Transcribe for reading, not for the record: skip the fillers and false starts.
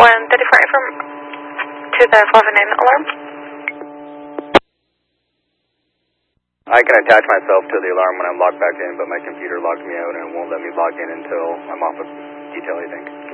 134 from to the 11 alarm. I can attach myself to the alarm when I'm logged back in, but my computer logged me out and it won't let me log in until I'm off of detail, I think.